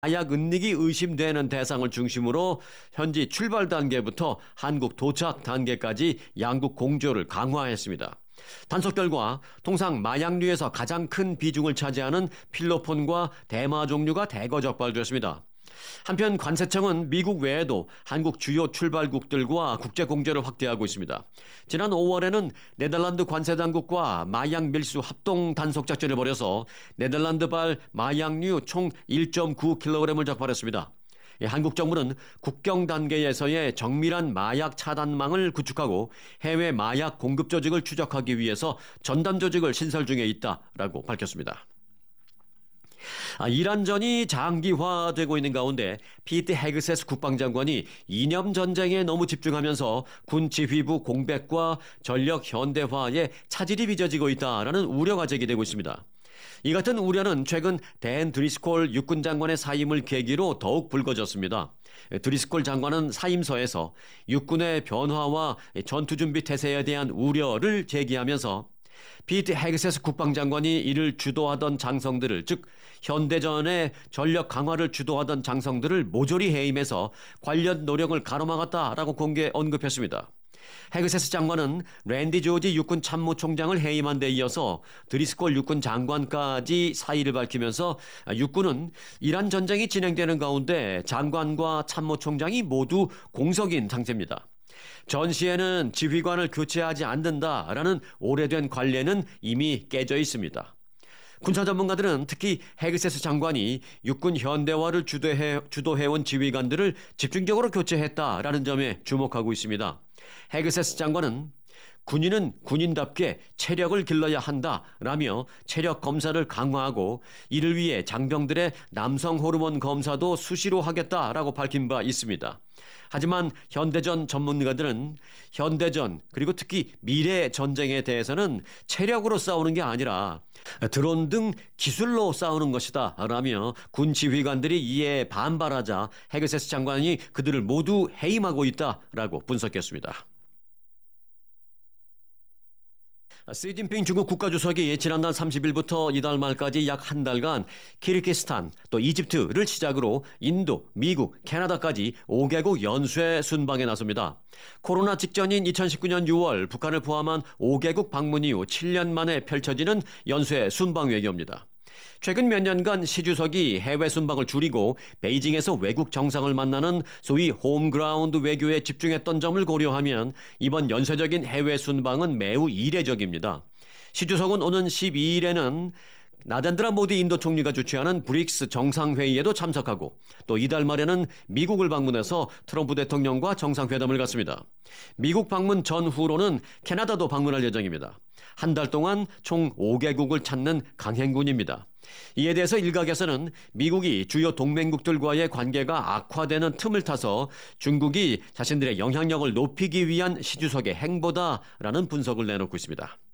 마약 은닉이 의심되는 대상을 중심으로 현지 출발 단계부터 한국 도착 단계까지 양국 공조를 강화했습니다. 단속 결과 통상 마약류에서 가장 큰 비중을 차지하는 필로폰과 대마 종류가 대거 적발됐습니다. 한편 관세청은 미국 외에도 한국 주요 출발국들과 국제 공조를 확대하고 있습니다. 지난 5월에는 네덜란드 관세당국과 마약 밀수 합동 단속 작전을 벌여서 네덜란드발 마약류 총 1.9kg을 적발했습니다. 한국 정부는 국경 단계에서의 정밀한 마약 차단망을 구축하고 해외 마약 공급 조직을 추적하기 위해서 전담 조직을 신설 중에 있다라고 밝혔습니다. 이란전이 장기화되고 있는 가운데 피트 헤그세스 국방장관이 이념 전쟁에 너무 집중하면서 군 지휘부 공백과 전력 현대화에 차질이 빚어지고 있다라는 우려가 제기되고 있습니다. 이 같은 우려는 최근 댄 드리스콜 육군 장관의 사임을 계기로 더욱 불거졌습니다. 드리스콜 장관은 사임서에서 육군의 변화와 전투준비 태세에 대한 우려를 제기하면서 피트 헤그세스 국방장관이 이를 주도하던 장성들을, 즉 현대전의 전력 강화를 주도하던 장성들을 모조리 해임해서 관련 노력을 가로막았다라고 공개 언급했습니다. 헤그세스 장관은 랜디 조지 육군 참모총장을 해임한 데 이어서 드리스콜 육군 장관까지 사의를 밝히면서 육군은 이란 전쟁이 진행되는 가운데 장관과 참모총장이 모두 공석인 상태입니다. 전시에는 지휘관을 교체하지 않는다라는 오래된 관례는 이미 깨져 있습니다. 군사 전문가들은 특히 헤그세스 장관이 육군 현대화를 주도해온 지휘관들을 집중적으로 교체했다라는 점에 주목하고 있습니다. 헤그세스 장관은 군인은 군인답게 체력을 길러야 한다라며 체력 검사를 강화하고 이를 위해 장병들의 남성 호르몬 검사도 수시로 하겠다라고 밝힌 바 있습니다. 하지만 현대전 전문가들은 현대전 그리고 특히 미래 전쟁에 대해서는 체력으로 싸우는 게 아니라 드론 등 기술로 싸우는 것이다 라며 군 지휘관들이 이에 반발하자 헤그세스 장관이 그들을 모두 해임하고 있다라고 분석했습니다. 시진핑 중국 국가주석이 지난달 30일부터 이달 말까지 약 한 달간 키르기스탄 또 이집트를 시작으로 인도, 미국, 캐나다까지 5개국 연쇄 순방에 나섭니다. 코로나 직전인 2019년 6월 북한을 포함한 5개국 방문 이후 7년 만에 펼쳐지는 연쇄 순방 외교입니다. 최근 몇 년간 시 주석이 해외 순방을 줄이고 베이징에서 외국 정상을 만나는 소위 홈그라운드 외교에 집중했던 점을 고려하면 이번 연쇄적인 해외 순방은 매우 이례적입니다. 시 주석은 오는 12일에는 나렌드라 모디 인도 총리가 주최하는 브릭스 정상회의에도 참석하고 또 이달 말에는 미국을 방문해서 트럼프 대통령과 정상회담을 갖습니다. 미국 방문 전후로는 캐나다도 방문할 예정입니다. 한 달 동안 총 5개국을 찾는 강행군입니다. 이에 대해서 일각에서는 미국이 주요 동맹국들과의 관계가 악화되는 틈을 타서 중국이 자신들의 영향력을 높이기 위한 시 주석의 행보다라는 분석을 내놓고 있습니다.